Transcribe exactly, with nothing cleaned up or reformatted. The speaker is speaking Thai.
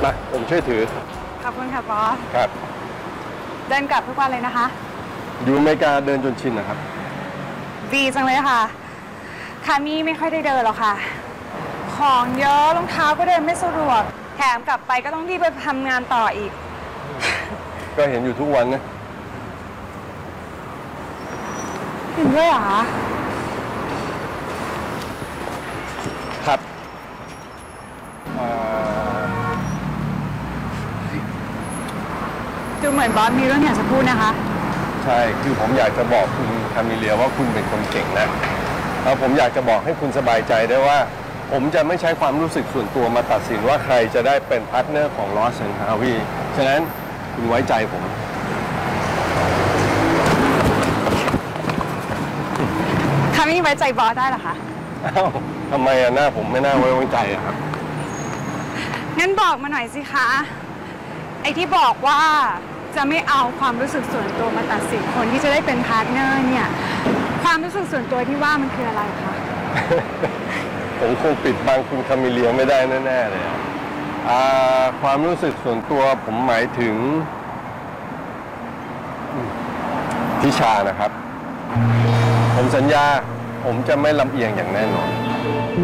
มาผมช่วยถือขอบคุณค่ะบอสครับเดินกลับทุกวันเลยนะคะอยู่อเมริกาเดินจนชินนะครับดีจังเลยค่ะคามี่ไม่ค่อยได้เดินหรอกค่ะของเยอะรองเท้าก็เดินไม่สะดวกแถมกลับไปก็ต้องรีบไปทำงานต่ออีกก็เห็นอยู่ทุกวันนะเห็นด้วยเหรอครับดูเหมือนบอสมีเรื่องอยากจะพูดนะคะใช่คือผมอยากจะบอกคุณคามิเลียว่าคุณเป็นคนเก่งนะแล้วผมอยากจะบอกให้คุณสบายใจได้ว่าผมจะไม่ใช้ความรู้สึกส่วนตัวมาตัดสินว่าใครจะได้เป็นพาร์ทเนอร์ของลอสแอนด์ฮาวีฉะนั้นคุณไว้ใจผมคามี่ไว้ใจบอสได้เหรอคะอ้าวทำไมอะหน้าผมไม่น่าไว้วางใจอะครับงั้นบอกมาหน่อยสิคะไอ้ที่บอกว่าจะไม่เอาความรู้สึกส่วนตัวมาตัดสินคนที่จะได้เป็นพาร์ทเนอร์เนี่ยความรู้สึกส่วนตัวที่ว่ามันคืออะไรคะผมคงปิดบังคุณคามิเลียไม่ได้แน่ๆเลยอ่าความรู้สึกส่วนตัวผมหมายถึงทิชานะครับผมสัญญาผมจะไม่ลำเอียงอย่างแน่นอน